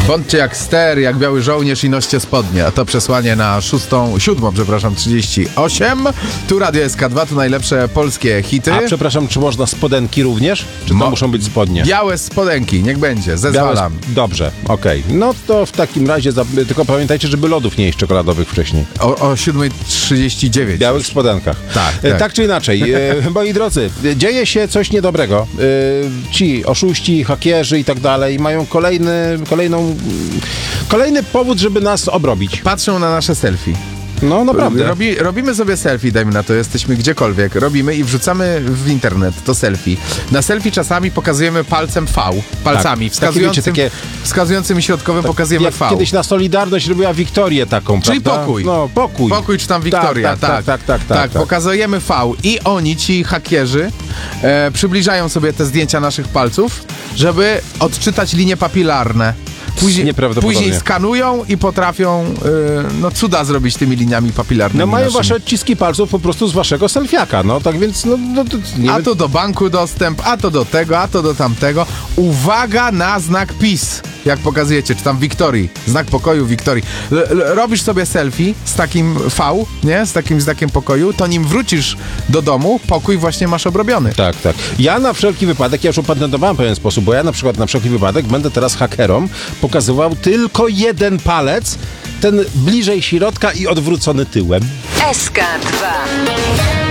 Bądźcie jak ster, jak biały żołnierz i noście spodnie. A to przesłanie na 7:38. Tu Radio SK2, tu najlepsze polskie hity. A przepraszam, czy można spodenki również? Czy to muszą być spodnie? Białe spodenki, niech będzie, zezwalam. Dobrze, okej. No to w takim razie, tylko pamiętajcie, żeby lodów nie jeść czekoladowych wcześniej. O 7:39. W białych spodenkach. Tak. Tak czy inaczej, moi drodzy, dzieje się coś niedobrego. Ci oszuści, hakierzy i tak dalej mają kolejny powód, żeby nas obrobić. Patrzą na nasze selfie. No naprawdę. Robimy sobie selfie, dajmy na to, jesteśmy gdziekolwiek, robimy i wrzucamy w internet to selfie. Na selfie czasami pokazujemy palcem V, palcami, tak, wskazującym i środkowym pokazujemy jak V. Kiedyś na Solidarność robiła Wiktorię taką, czyli prawda? pokój. No, pokój. Pokój czy tam Wiktoria, tak. Pokazujemy V i oni, ci hakierzy, przybliżają sobie te zdjęcia naszych palców, żeby odczytać linie papilarne. Później skanują i potrafią cuda zrobić tymi liniami papilarnymi. No mają naszymi. wasze odciski palców po prostu z waszego selfiaka, no tak więc... A to do banku dostęp, a to do tego, a to do tamtego. Uwaga na znak PiS, jak pokazujecie, czy tam Wiktorii, znak pokoju Wiktorii. Robisz sobie selfie z takim V, nie? Z takim znakiem pokoju, to nim wrócisz do domu, pokój właśnie masz obrobiony. Tak. Ja na wszelki wypadek, ja już opatentowałem w pewien sposób, bo ja na przykład na wszelki wypadek będę teraz hakerom pokazywał tylko jeden palec, ten bliżej środka i odwrócony tyłem. SK2